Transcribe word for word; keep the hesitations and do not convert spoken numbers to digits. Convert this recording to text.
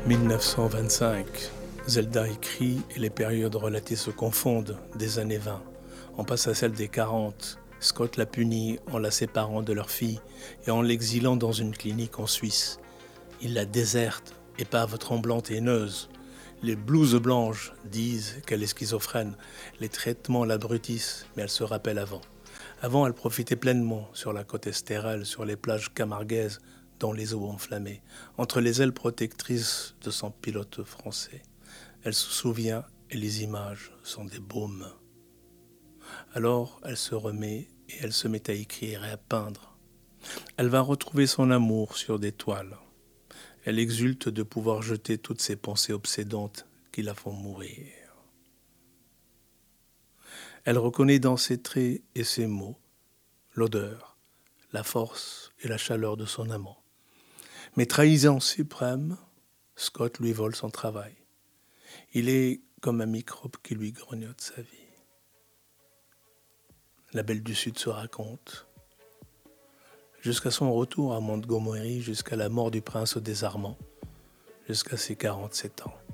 mille neuf cent vingt-cinq. Zelda écrit et les périodes relatées se confondent des années vingt. On passe à celle des quarante. Scott la punit en la séparant de leur fille et en l'exilant dans une clinique en Suisse. Il la déserte, épave tremblante et haineuse. Les blouses blanches disent qu'elle est schizophrène. Les traitements l'abrutissent, mais elle se rappelle avant. Avant, elle profitait pleinement sur la côte estérelle, sur les plages camarguaises, dans les eaux enflammées, entre les ailes protectrices de son pilote français. Elle se souvient et les images sont des baumes. Alors, elle se remet et elle se met à écrire et à peindre. Elle va retrouver son amour sur des toiles. Elle exulte de pouvoir jeter toutes ces pensées obsédantes qui la font mourir. Elle reconnaît dans ses traits et ses mots l'odeur, la force et la chaleur de son amant. Mais trahison suprême, Scott lui vole son travail. Il est comme un microbe qui lui grignote sa vie. La Belle du Sud se raconte. Jusqu'à son retour à Montgomery, jusqu'à la mort du prince au désarmement, jusqu'à ses quarante-sept ans.